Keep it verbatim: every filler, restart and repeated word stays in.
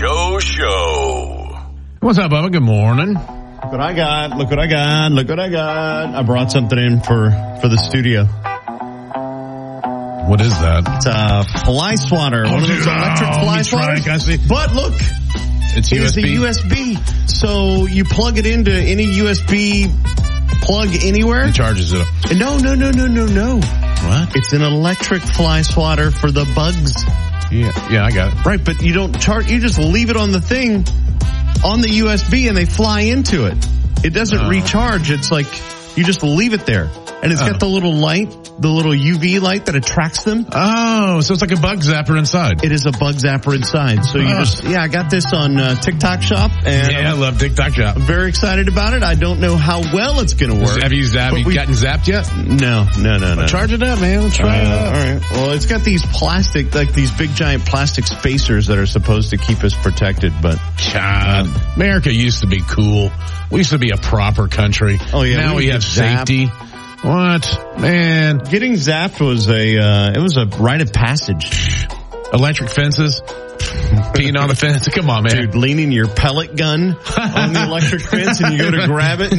Joe Show. What's up, Bubba? Good morning. Look what I got. Look what I got. Look what I got. I brought something in for, for the studio. What is that? It's a fly swatter. Oh, One of those electric oh, fly me trying, swatters. I see. But look, It's U S it's B. a U S B. So you plug it into any U S B plug anywhere. It charges it up. No, no, no, no, no, no. What? It's an electric fly swatter for the bugs. Yeah, yeah, I got it. Right, but you don't charge. You just leave it on the thing, on the U S B, and they fly into it. It doesn't Oh. recharge. It's like you just leave it there. And it's Oh. got the little light, the little U V light that attracts them. Oh, so it's like a bug zapper inside. It is a bug zapper inside. So you Oh. just, yeah, I got this on uh, TikTok Shop, and Yeah, I I'm love TikTok Shop. very excited about it. I don't know how well it's going to work. Have you, zapped, but you we- gotten zapped yet? No, no, no, no. Charge it up, man. Let's try it Uh, out. all right. Well, it's got these plastic, like these big giant plastic spacers that are supposed to keep us protected, but God, America used to be cool. We used to be a proper country. Oh, yeah, Now we we, would have get zapped. safety. What? Man. getting zapped was a, uh, it was a rite of passage. Electric fences. Peeing on the fence. Come on, man. Dude, leaning your pellet gun on the electric fence and you go to grab it